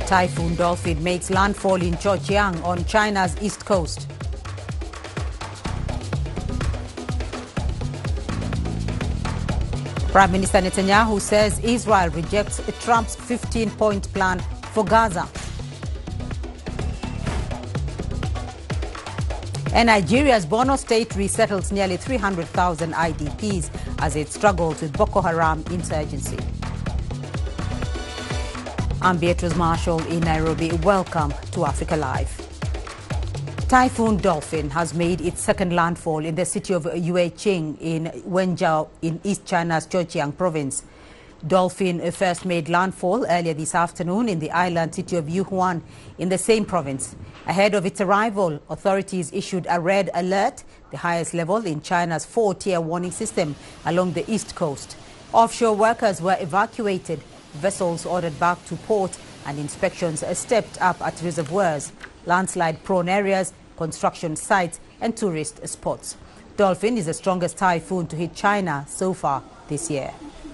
Typhoon Dolphin makes landfall in Zhejiang on China's east coast. Prime Minister Netanyahu says Israel rejects Trump's 15-point plan for Gaza. And Nigeria's Borno State resettles nearly 300,000 IDPs as it struggles with Boko Haram insurgency. I'm Beatrice Marshall in Nairobi. Welcome to Africa Live. Typhoon Dolphin has made its second landfall in the city of Yueqing in Wenzhou in East China's Zhejiang province. Dolphin first made landfall earlier this afternoon in the island city of Yuhuan in the same province. Ahead of its arrival, authorities issued a red alert, the highest level in China's four-tier warning system along the east coast. Offshore workers were evacuated, vessels ordered back to port, and inspections stepped up at reservoirs, landslide-prone areas, construction sites, and tourist spots. Dolphin is the strongest typhoon to hit China so far this year.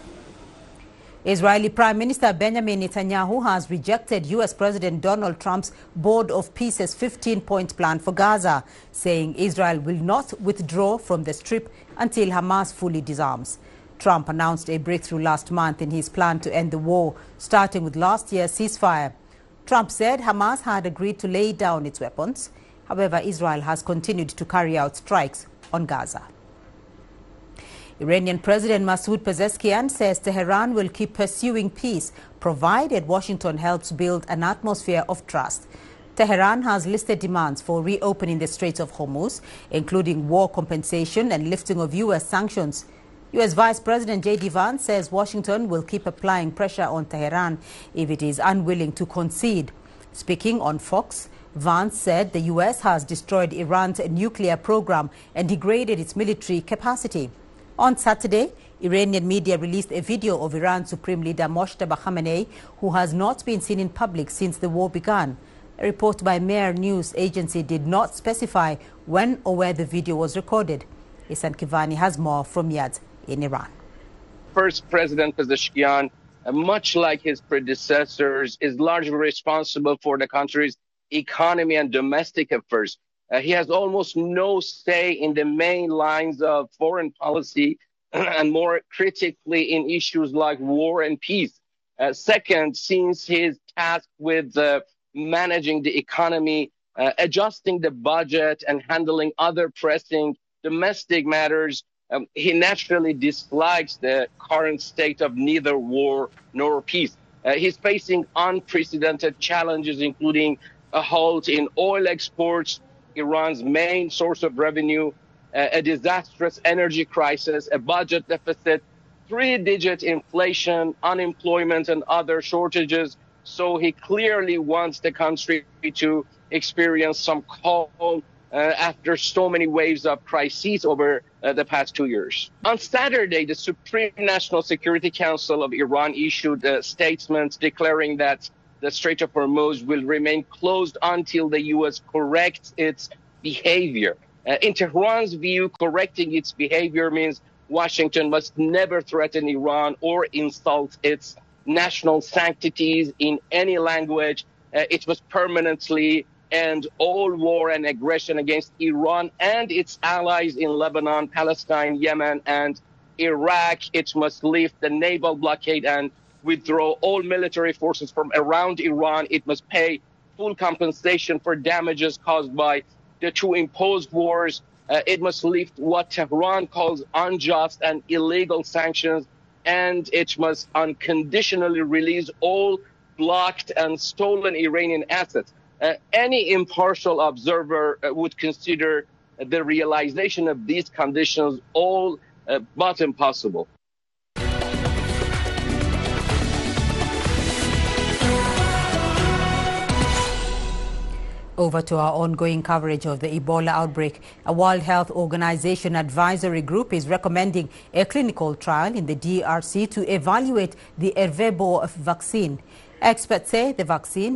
Israeli Prime Minister Benjamin Netanyahu has rejected U.S. President Donald Trump's Board of Peace's 15-point plan for Gaza, saying Israel will not withdraw from the Strip until Hamas fully disarms. Trump announced a breakthrough last month in his plan to end the war, starting with last year's ceasefire. Trump said Hamas had agreed to lay down its weapons. However, Israel has continued to carry out strikes on Gaza. Iranian President Masoud Pezeshkian says Tehran will keep pursuing peace, provided Washington helps build an atmosphere of trust. Tehran has listed demands for reopening the Strait of Hormuz, including war compensation and lifting of U.S. sanctions. U.S. Vice President J.D. Vance says Washington will keep applying pressure on Tehran if it is unwilling to concede. Speaking on Fox, Vance said the U.S. has destroyed Iran's nuclear program and degraded its military capacity. On Saturday, Iranian media released a video of Iran's Supreme Leader Mojtaba Khamenei, who has not been seen in public since the war began. A report by Mehr News Agency did not specify when or where the video was recorded. Isan Kivani has more from Yad in Iran. First President Pezeshkian, much like his predecessors, is largely responsible for the country's economy and domestic affairs. He has almost no say in the main lines of foreign policy and more critically in issues like war and peace. Second, since he's tasked with managing the economy, adjusting the budget and handling other pressing domestic matters, he naturally dislikes the current state of neither war nor peace. He's facing unprecedented challenges, including a halt in oil exports, Iran's main source of revenue, a disastrous energy crisis, a budget deficit, three-digit inflation, unemployment, and other shortages. So he clearly wants the country to experience some calm after so many waves of crises over the past 2 years. On Saturday, the Supreme National Security Council of Iran issued a statement declaring that the Strait of Hormuz will remain closed until the U.S. corrects its behavior. In Tehran's view, correcting its behavior means Washington must never threaten Iran or insult its national sanctities in any language. It must permanently end all war and aggression against Iran and its allies in Lebanon, Palestine, Yemen, and Iraq. It must lift the naval blockade and withdraw all military forces from around Iran. It must pay full compensation for damages caused by the two imposed wars. It must lift what Tehran calls unjust and illegal sanctions, and it must unconditionally release all blocked and stolen Iranian assets. Any impartial observer would consider the realization of these conditions all but impossible. Over to our ongoing coverage of the Ebola outbreak. A World Health Organization advisory group is recommending a clinical trial in the DRC to evaluate the Ervebo vaccine. Experts say the vaccine